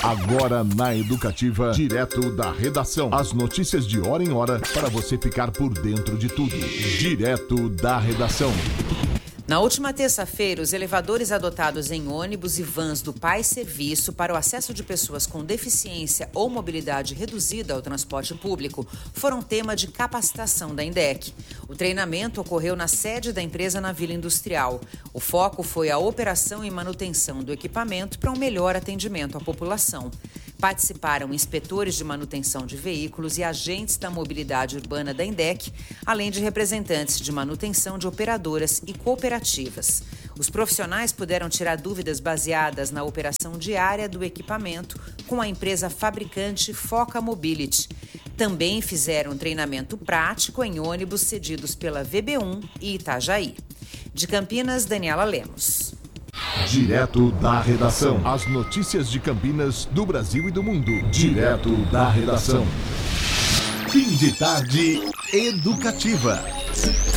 Agora na Educativa, direto da redação. As notícias de hora em hora para você ficar por dentro de tudo. Direto da redação. Na última terça-feira, os elevadores adotados em ônibus e vans do PAI Serviço para o acesso de pessoas com deficiência ou mobilidade reduzida ao transporte público foram tema de capacitação da INDEC. O treinamento ocorreu na sede da empresa na Vila Industrial. O foco foi a operação e manutenção do equipamento para um melhor atendimento à população. Participaram inspetores de manutenção de veículos e agentes da mobilidade urbana da INDEC, além de representantes de manutenção de operadoras e cooperativas. Os profissionais puderam tirar dúvidas baseadas na operação diária do equipamento com a empresa fabricante Foca Mobility. Também fizeram treinamento prático em ônibus cedidos pela VB1 e Itajaí. De Campinas, Daniela Lemos. Direto da redação. As notícias de Campinas, do Brasil e do mundo. Direto da redação. Fim de tarde educativa.